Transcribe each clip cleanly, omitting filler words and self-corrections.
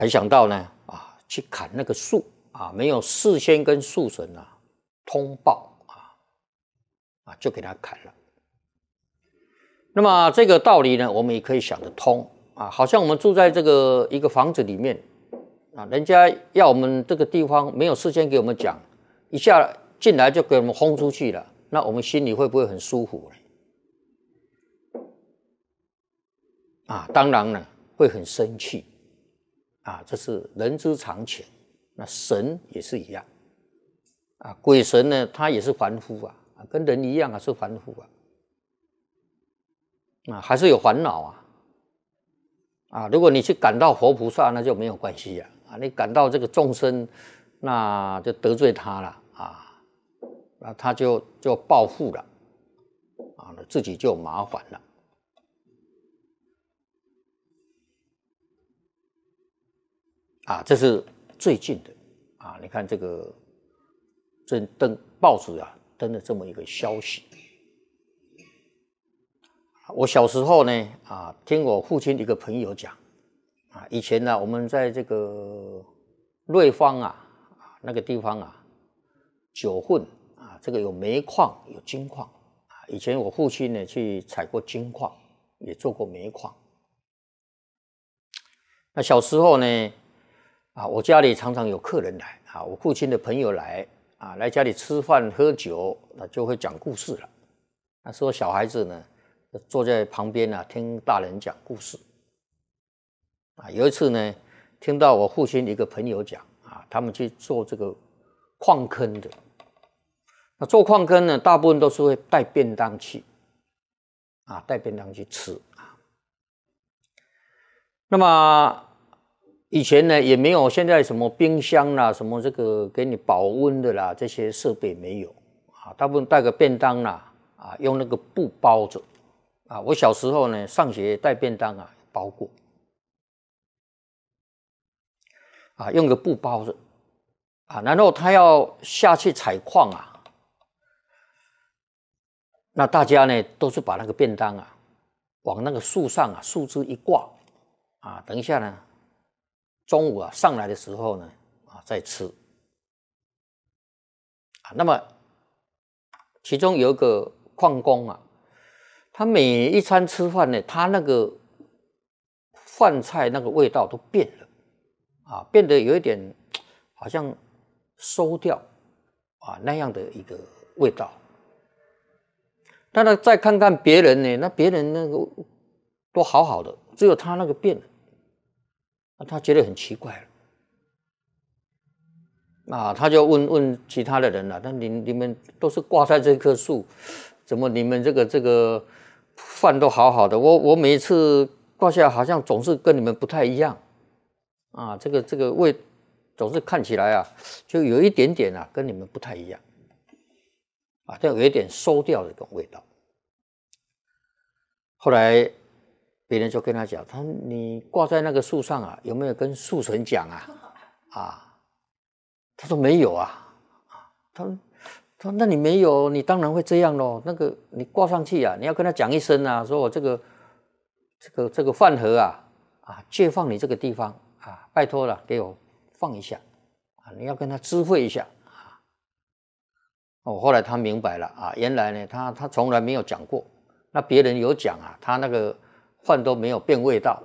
没想到呢，去砍那个树没有事先跟树神通报就给他砍了。那么这个道理呢，我们也可以想得通好像我们住在这个一个房子里面人家要我们这个地方没有事先给我们讲，一下进来就给我们轰出去了，那我们心里会不会很舒服呢？当然呢，会很生气这是人之常情。那神也是一样鬼神呢，他也是凡夫跟人一样是凡夫还是有烦恼如果你去感到佛菩萨，那就没有关系你感到这个众生，那就得罪他了那他就报复了自己就有麻烦了这是最近的你看这个登报纸登了这么一个消息。我小时候呢听我父亲一个朋友讲以前呢我们在这个瑞芳那个地方九份这个有煤矿有金矿以前我父亲呢去采过金矿，也做过煤矿。那小时候呢我家里常常有客人来我父亲的朋友来来家里吃饭喝酒就会讲故事了。那时候小孩子呢坐在旁边听大人讲故事有一次呢听到我父亲一个朋友讲他们去做这个矿坑的。那做矿坑呢大部分都是会带便当去带便当去吃那么以前呢也没有现在什么冰箱啦，什么这个给你保温的啦，这些设备没有大部分带个便当用那个布包着我小时候呢上学带便当包过用个布包着然后他要下去采矿那大家呢都是把那个便当往那个树上树枝一挂等一下呢中午上来的时候呢再吃那么其中有一个矿工他每一餐吃饭呢，他那个饭菜那个味道都变了变得有一点好像馊掉那样的一个味道。但是再看看别人呢，那别人那个都好好的，只有他那个变了他觉得很奇怪了他就问其他的人了，那你们都是挂在这棵树，怎么你们这个饭都好好的，我每一次挂下好像总是跟你们不太一样这个味总是看起来就有一点点跟你们不太一样就有一点馊掉的这种味道。后来别人就跟他讲，你挂在那个树上有没有跟树神讲他说没有他说那你没有，你当然会这样咯，那个你挂上去你要跟他讲一声说我这个饭盒借放你这个地方拜托了给我放一下你要跟他知会一下后来他明白了原来呢他从来没有讲过，那别人有讲他那个饭都没有变味道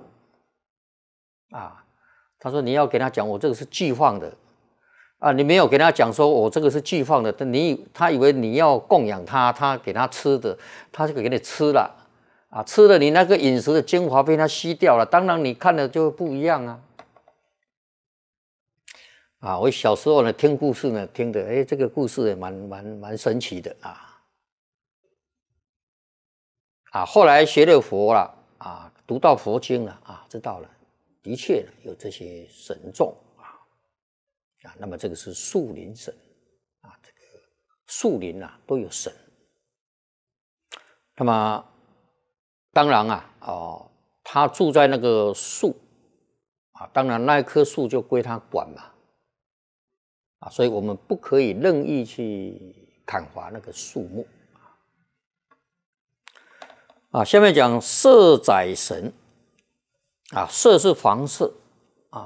他说你要给他讲我这个是寄放的你没有给他讲说我这个是寄放的，他以为你要供养他给他吃的，他就给你吃了吃了你那个饮食的精华被他吸掉了，当然你看了就不一样我小时候呢听故事呢听的这个故事也蛮神奇的后来学了佛了读到佛经了知道了的确有这些神众那么这个是树林神这个树林都有神。那么当然他住在那个树当然那一棵树就归他管嘛所以我们不可以任意去砍伐那个树木下面讲舍宰神舍是房舍